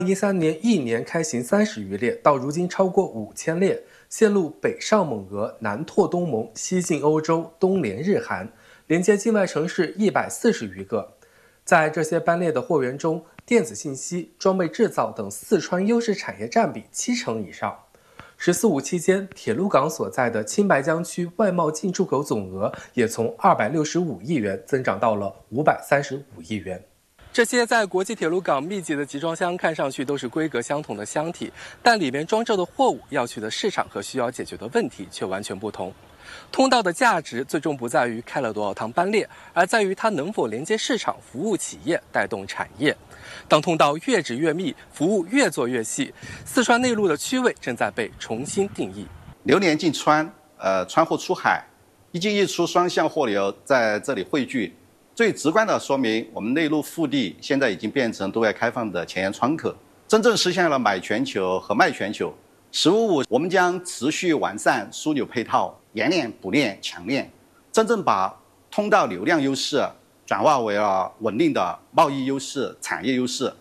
2013年一年开行30余列，到如今超过5000列，线路北上蒙俄，南拓东盟，西进欧洲，东连日韩，连接境外城市140余个。在这些班列的货源中，电子信息、装备制造等四川优势产业占比70%以上。“14·5”期间，铁路港所在的青白江区外贸进出口总额也从265亿元增长到了535亿元。这些在国际铁路港密集的集装箱看上去都是规格相同的箱体，但里面装着的货物要去的市场和需要解决的问题却完全不同。通道的价值最终不在于开了多少趟班列，而在于它能否连接市场、服务企业、带动产业。当通道越织越密，服务越做越细，四川内陆的区位正在被重新定义。 流年进川，川货出海，一进一出双向货流在这里汇聚。最直观的说明，我们内陆腹地现在已经变成对外开放的前沿窗口，真正实现了买全球和卖全球。“15·5”，我们将持续完善枢纽配套，研练、补练、强练，真正把通道流量优势转化为了稳定的贸易优势、产业优势。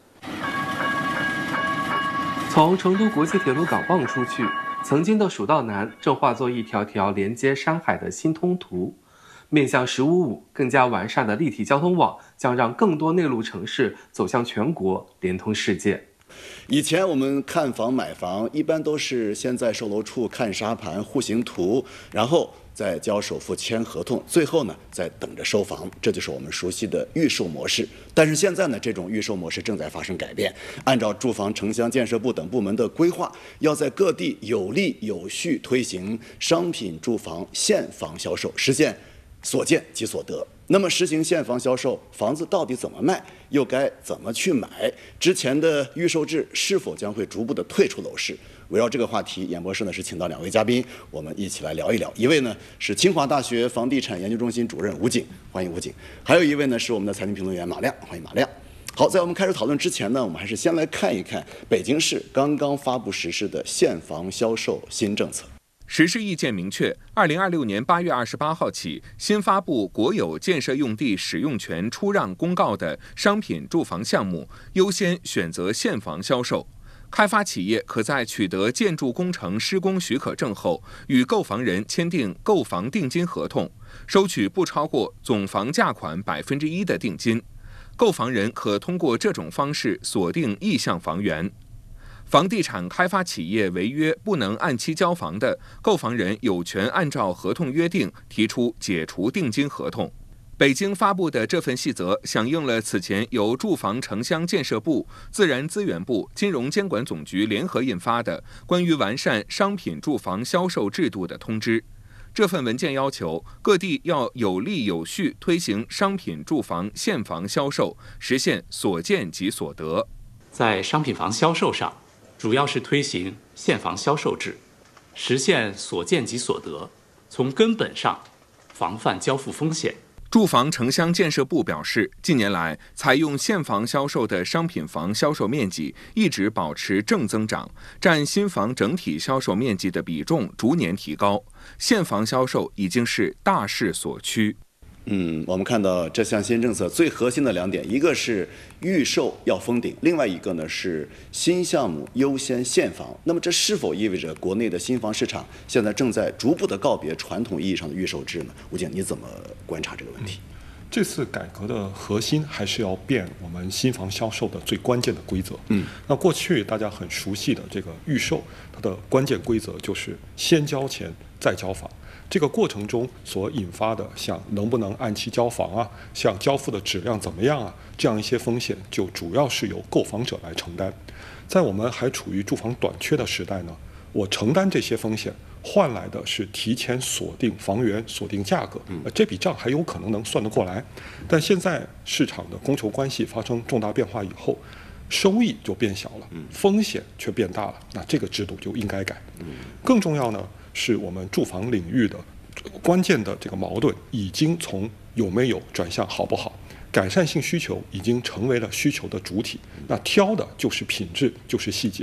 从成都国际铁路港望出去，曾经的蜀道难正化作一条条连接山海的新通途。面向“15·5”，更加完善的立体交通网将让更多内陆城市走向全国，连通世界。 以前我们看房买房，一般都是先在售楼处看沙盘、户型图，然后再交首付、签合同，最后呢再等着收房，这就是我们熟悉的预售模式。但是现在呢，这种预售模式正在发生改变。按照住房城乡建设部等部门的规划，要在各地有力有序推行商品住房现房销售，实现所见即所得。那么实行现房销售，房子到底怎么卖，又该怎么去买？之前的预售制是否将会逐步的退出楼市？围绕这个话题，演播室呢是请到2位嘉宾，我们一起来聊一聊。一位呢是清华大学房地产研究中心主任吴景，欢迎吴景；还有一位呢是我们的财经评论员马亮，欢迎马亮。好，在我们开始讨论之前呢，我们还是先来看一看北京市刚刚发布实施的现房销售新政策。 实施意见明确，2026年8月28号起，新发布国有建设用地使用权出让公告的商品住房项目，优先选择现房销售。开发企业可在取得建筑工程施工许可证后，与购房人签订购房定金合同，收取不超过总房价款1%的定金。购房人可通过这种方式锁定意向房源。房地产开发企业违约不能按期交房的，购房人有权按照合同约定提出解除定金合同。北京发布的这份细则响应了此前由住房城乡建设部、自然资源部、金融监管总局联合印发的关于完善商品住房销售制度的通知。这份文件要求各地要有力有序推行商品住房现房销售，实现所见即所得。 在商品房销售上，主要是推行现房销售制，实现所见即所得，从根本上防范交付风险。 住房城乡建设部表示，近年来采用现房销售的商品房销售面积一直保持正增长，占新房整体销售面积的比重逐年提高，现房销售已经是大势所趋。 我们看到这项新政策最核心的2点，一个是预售要封顶，另外一个呢是新项目优先现房。那么这是否意味着国内的新房市场现在正在逐步的告别传统意义上的预售制呢？吴景，你怎么观察这个问题？ 这次改革的核心还是要变我们新房销售的最关键的规则。那过去大家很熟悉的这个预售，它的关键规则就是先交钱再交房。这个过程中所引发的像能不能按期交房啊，像交付的质量怎么样啊，这样一些风险就主要是由购房者来承担。在我们还处于住房短缺的时代呢，我承担这些风险，换来的是提前锁定房源、锁定价格，这笔账还有可能算得过来。但现在市场的供求关系发生重大变化以后，收益就变小了，风险却变大了，那这个制度就应该改。更重要呢，是我们住房领域的关键的这个矛盾已经从有没有转向好不好，改善性需求已经成为了需求的主体，那挑的就是品质，就是细节。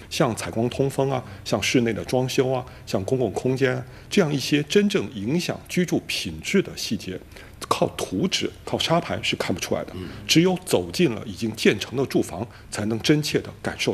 像采光通风啊，像室内的装修啊，像公共空间这样一些真正影响居住品质的细节，靠图纸、靠沙盘是看不出来的。只有走进了已经建成的住房，才能真切地感受